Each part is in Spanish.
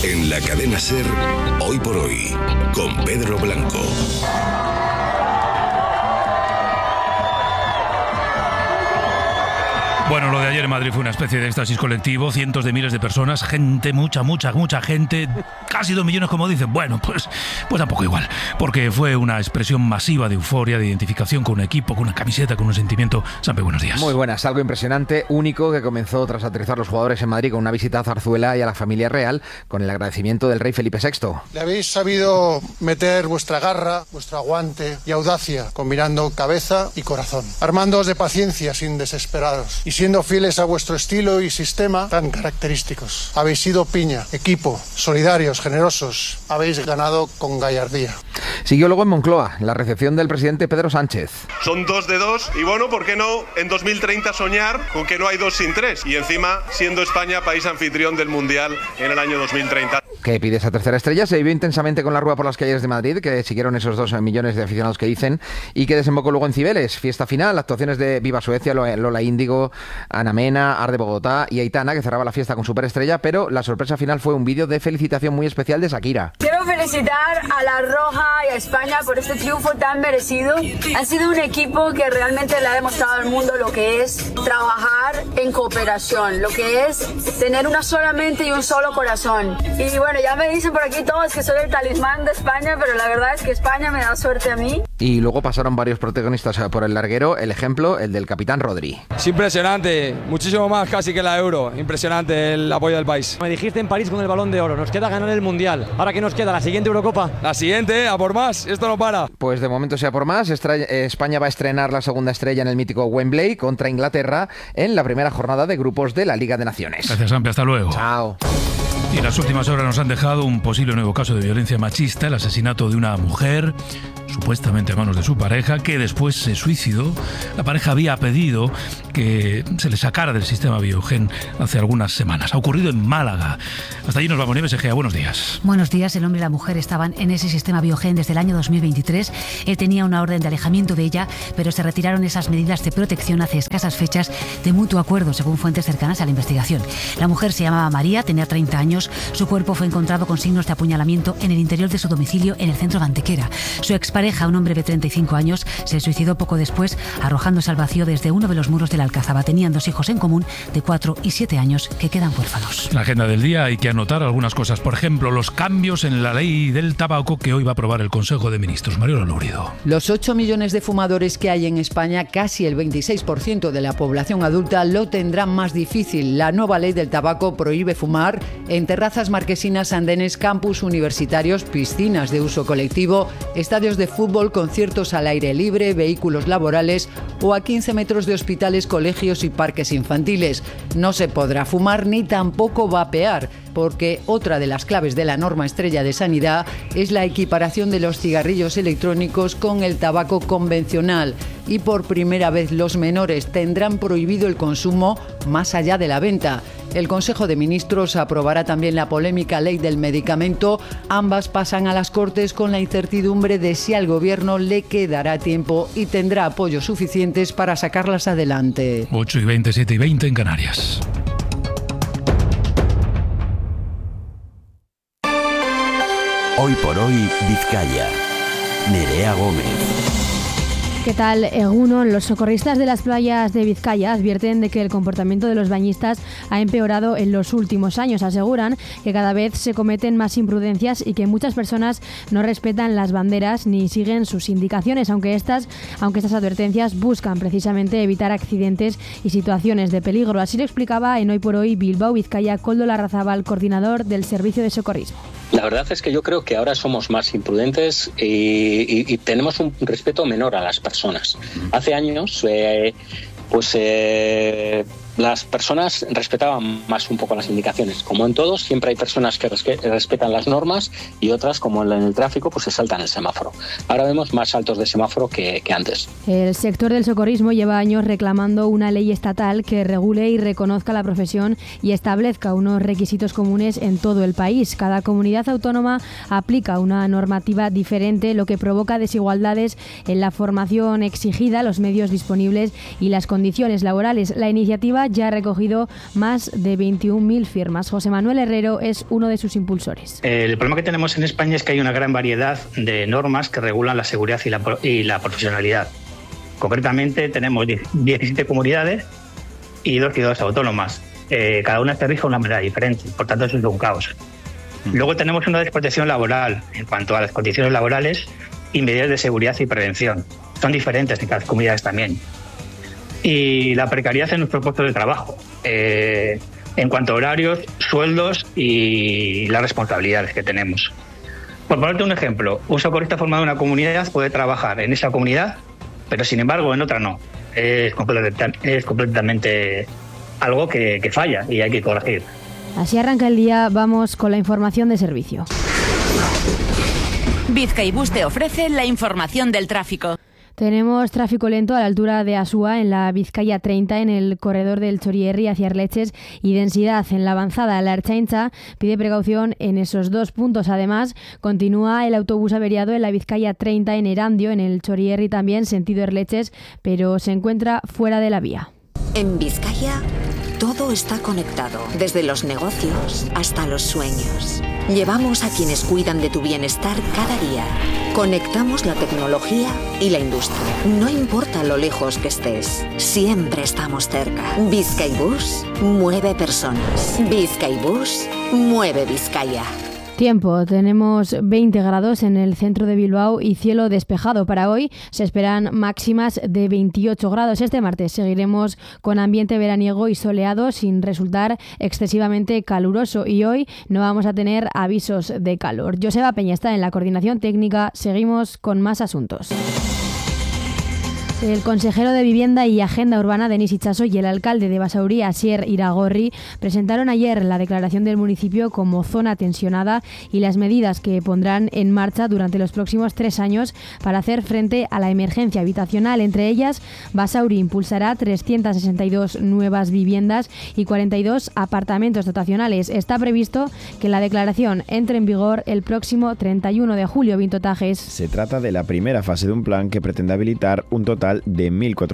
En la cadena SER, Hoy por Hoy, con Pedro Blanco. Bueno, lo de ayer en Madrid fue una especie de éxtasis colectivo, cientos de miles de personas, gente, mucha gente, casi 2 millones como dicen. Bueno, pues tampoco igual, porque fue una expresión masiva de euforia, de identificación con un equipo, con una camiseta, con un sentimiento. Sampe, buenos días. Muy buenas, algo impresionante, único, que comenzó tras aterrizar los jugadores en Madrid con una visita a Zarzuela y a la familia real, con el agradecimiento del rey Felipe VI. Le habéis sabido meter vuestra garra, vuestro aguante y audacia, combinando cabeza y corazón, armándoos de paciencia sin desesperaros y siendo fieles a vuestro estilo y sistema tan característicos. Habéis sido piña, equipo, solidarios, generosos. Habéis ganado con gallardía. Siguió luego en Moncloa, la recepción del presidente Pedro Sánchez. Son 2 de 2 y bueno, ¿por qué no en 2030 soñar con que no hay 2 sin 3? Y encima, siendo España país anfitrión del Mundial en el año 2030. Que pide esa tercera estrella, se vivió intensamente con la Rúa por las calles de Madrid, que siguieron esos 2 millones de aficionados que dicen, y que desembocó luego en Cibeles. Fiesta final, actuaciones de Viva Suecia, Lola Índigo, Ana Mena, Arde Bogotá y Aitana, que cerraba la fiesta con Superestrella, pero la sorpresa final fue un vídeo de felicitación muy especial de Shakira. Quiero felicitar a La Roja y a España por este triunfo tan merecido. Han sido un equipo que realmente le ha demostrado al mundo lo que es trabajar en cooperación, lo que es tener una sola mente y un solo corazón. Y bueno, ya me dicen por aquí todos que soy el talismán de España, pero la verdad es que España me da suerte a mí. Y luego pasaron varios protagonistas por el larguero, el ejemplo, el del capitán Rodri. Es impresionante, muchísimo más casi que la Euro, impresionante el apoyo del país. Me dijiste en París con el Balón de Oro, nos queda ganar el Mundial. ¿Ahora qué nos queda? ¿La siguiente Eurocopa? La siguiente, a por más, esto no para. Pues de momento sea por más, España va a estrenar la segunda estrella en el mítico Wembley contra Inglaterra en la primera jornada de grupos de la Liga de Naciones. Gracias, Sampe, hasta luego. Chao. Y en las últimas horas nos han dejado un posible nuevo caso de violencia machista, el asesinato de una mujer, supuestamente a manos de su pareja, que después se suicidó. La pareja había pedido que se le sacara del sistema Biogen hace algunas semanas. Ha ocurrido en Málaga. Hasta allí nos vamos, Nieves Egea. Buenos días. Buenos días. El hombre y la mujer estaban en ese sistema Biogen desde el año 2023. Él tenía una orden de alejamiento de ella, pero se retiraron esas medidas de protección hace escasas fechas de mutuo acuerdo, según fuentes cercanas a la investigación. La mujer se llamaba María, tenía 30 años. Su cuerpo fue encontrado con signos de apuñalamiento en el interior de su domicilio en el centro de Antequera. Su expareja, un hombre de 35 años, se suicidó poco después, arrojándose al vacío desde uno de los muros de la Alcazaba. Tenían 2 hijos en común de 4 y 7 años que quedan huérfanos. En la agenda del día hay que anotar algunas cosas. Por ejemplo, los cambios en la ley del tabaco que hoy va a aprobar el Consejo de Ministros. Mariola Lourido. Los 8 millones de fumadores que hay en España, casi el 26% de la población adulta, lo tendrán más difícil. La nueva ley del tabaco prohíbe fumar en terrazas marquesinas, andenes, campus universitarios, piscinas de uso colectivo, estadios de fútbol, conciertos al aire libre, vehículos laborales o a 15 metros de hospitales, colegios y parques infantiles. No se podrá fumar ni tampoco vapear, porque otra de las claves de la norma estrella de sanidad es la equiparación de los cigarrillos electrónicos con el tabaco convencional. Y por primera vez los menores tendrán prohibido el consumo más allá de la venta. El Consejo de Ministros aprobará también la polémica ley del medicamento. Ambas pasan a las Cortes con la incertidumbre de si al Gobierno le quedará tiempo y tendrá apoyos suficientes para sacarlas adelante. 8:20, 7:20 en Canarias. Hoy por hoy, Vizcaya. Nerea Gómez. ¿Qué tal, Egunon? Los socorristas de las playas de Vizcaya advierten de que el comportamiento de los bañistas ha empeorado en los últimos años. Aseguran que cada vez se cometen más imprudencias y que muchas personas no respetan las banderas ni siguen sus indicaciones, aunque estas advertencias buscan precisamente evitar accidentes y situaciones de peligro. Así lo explicaba en Hoy por Hoy Bilbao Vizcaya Koldo Larrazábal, coordinador del Servicio de Socorrismo. La verdad es que yo creo que ahora somos más imprudentes y tenemos un respeto menor a las personas. Hace años, las personas respetaban más un poco las indicaciones. Como en todos, siempre hay personas que respetan las normas y otras, como en el tráfico, pues se saltan el semáforo. Ahora vemos más saltos de semáforo que antes. El sector del socorrismo lleva años reclamando una ley estatal que regule y reconozca la profesión y establezca unos requisitos comunes en todo el país. Cada comunidad autónoma aplica una normativa diferente, lo que provoca desigualdades en la formación exigida, los medios disponibles y las condiciones laborales. La iniciativa iniciativa ya ha recogido más de 21.000 firmas. José Manuel Herrero es uno de sus impulsores. El problema que tenemos en España es que hay una gran variedad de normas que regulan la seguridad y la profesionalidad. Concretamente tenemos 17 comunidades y 2 ciudades autónomas. Cada una se rige de una manera diferente, por tanto eso es un caos. Luego tenemos una desprotección laboral en cuanto a las condiciones laborales y medidas de seguridad y prevención. Son diferentes en cada comunidad también. Y la precariedad en nuestros puestos de trabajo, en cuanto a horarios, sueldos y las responsabilidades que tenemos. Por ponerte un ejemplo, un socorrista formado en una comunidad puede trabajar en esa comunidad, pero sin embargo en otra no. Es completamente algo que falla y hay que corregir. Así arranca el día, vamos con la información de servicio. Bizkaibus te ofrece la información del tráfico. Tenemos tráfico lento a la altura de Asúa, en la Vizcaya 30, en el corredor del Txorierri hacia Arletxes, y densidad en la avanzada. La Ertzaintza pide precaución en esos 2 puntos. Además, continúa el autobús averiado en la Vizcaya 30 en Erandio, en el Txorierri también, sentido Erletxes, pero se encuentra fuera de la vía. En Vizcaya todo está conectado, desde los negocios hasta los sueños. Llevamos a quienes cuidan de tu bienestar cada día. Conectamos la tecnología y la industria. No importa lo lejos que estés, siempre estamos cerca. Bizkaibus mueve personas. Bizkaibus mueve Vizcaya. Tiempo, tenemos 20 grados en el centro de Bilbao y cielo despejado. Para hoy se esperan máximas de 28 grados. Este martes seguiremos con ambiente veraniego y soleado sin resultar excesivamente caluroso, y hoy no vamos a tener avisos de calor. Joseba Peña está en la coordinación técnica. Seguimos con más asuntos. El consejero de Vivienda y Agenda Urbana, Denis Itxaso, y el alcalde de Basauri, Asier Iragorri, presentaron ayer la declaración del municipio como zona tensionada y las medidas que pondrán en marcha durante los próximos 3 años para hacer frente a la emergencia habitacional. Entre ellas, Basauri impulsará 362 nuevas viviendas y 42 apartamentos dotacionales. Está previsto que la declaración entre en vigor el próximo 31 de julio. Vinto Tajes. Se trata de la primera fase de un plan que pretende habilitar un total de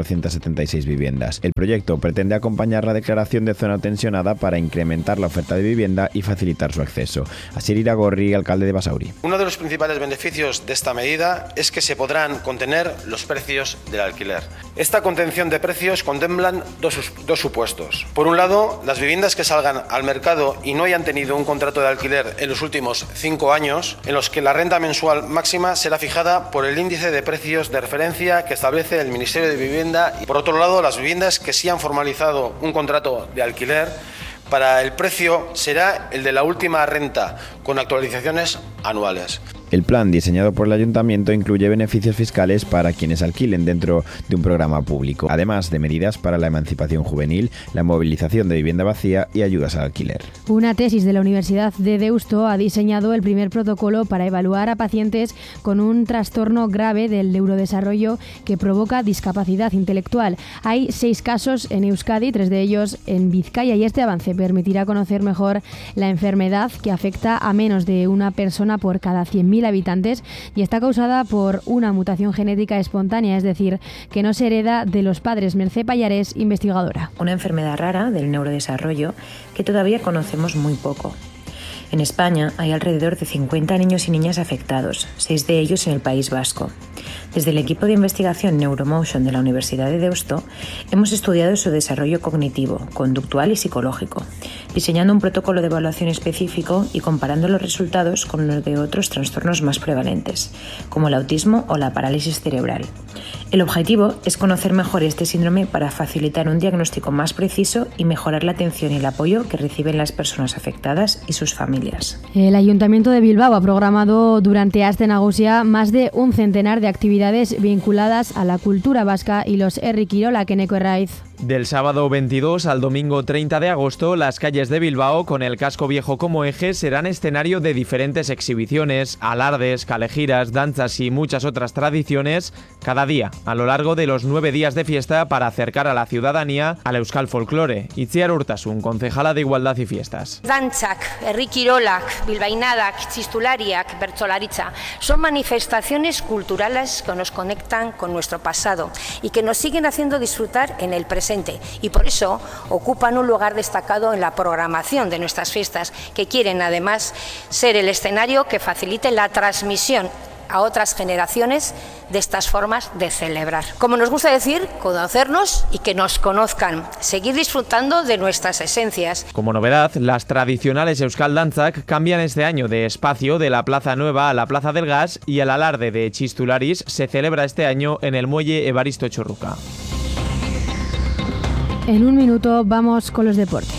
1.476 viviendas. El proyecto pretende acompañar la declaración de zona tensionada para incrementar la oferta de vivienda y facilitar su acceso. Asier Iragorri, alcalde de Basauri. Uno de los principales beneficios de esta medida es que se podrán contener los precios del alquiler. Esta contención de precios contemplan dos supuestos. Por un lado, las viviendas que salgan al mercado y no hayan tenido un contrato de alquiler en los últimos 5 años, en los que la renta mensual máxima será fijada por el índice de precios de referencia que establece el Ministerio de Vivienda, y por otro lado las viviendas que sí han formalizado un contrato de alquiler, para el precio será el de la última renta, con actualizaciones anuales. El plan diseñado por el ayuntamiento incluye beneficios fiscales para quienes alquilen dentro de un programa público, además de medidas para la emancipación juvenil, la movilización de vivienda vacía y ayudas al alquiler. Una tesis de la Universidad de Deusto ha diseñado el primer protocolo para evaluar a pacientes con un trastorno grave del neurodesarrollo que provoca discapacidad intelectual. Hay 6 casos en Euskadi, 3 de ellos en Vizcaya, y este avance permitirá conocer mejor la enfermedad, que afecta a menos de una persona por cada 100.000 habitantes y está causada por una mutación genética espontánea, es decir, que no se hereda de los padres. Mercé Pallares, investigadora. Una enfermedad rara del neurodesarrollo que todavía conocemos muy poco. En España hay alrededor de 50 niños y niñas afectados, 6 de ellos en el País Vasco. Desde el equipo de investigación Neuromotion de la Universidad de Deusto hemos estudiado su desarrollo cognitivo, conductual y psicológico, diseñando un protocolo de evaluación específico y comparando los resultados con los de otros trastornos más prevalentes, como el autismo o la parálisis cerebral. El objetivo es conocer mejor este síndrome para facilitar un diagnóstico más preciso y mejorar la atención y el apoyo que reciben las personas afectadas y sus familias. El Ayuntamiento de Bilbao ha programado durante Aste Nagusia más de un centenar de actividades vinculadas a la cultura vasca y los herri kirolak. Eneko Herraiz. Del sábado 22 al domingo 30 de agosto, las calles de Bilbao, con el casco viejo como eje, serán escenario de diferentes exhibiciones, alardes, calejiras, danzas y muchas otras tradiciones, cada día, a lo largo de los 9 días de fiesta, para acercar a la ciudadanía al euskal folklore. Itziar Urtasun, concejala de Igualdad y Fiestas. Dantzak, herri kirolak, bilbainadak, txistulariak, bertsolaritza, son manifestaciones culturales que nos conectan con nuestro pasado y que nos siguen haciendo disfrutar en el presente presente y por eso ocupan un lugar destacado en la programación de nuestras fiestas, que quieren además ser el escenario que facilite la transmisión a otras generaciones de estas formas de celebrar. Como nos gusta decir, conocernos y que nos conozcan, seguir disfrutando de nuestras esencias. Como novedad, las tradicionales Euskal Dantzak cambian este año de espacio de la Plaza Nueva a la Plaza del Gas y el alarde de Txistularis se celebra este año en el muelle Evaristo Churruca. En un minuto vamos con los deportes.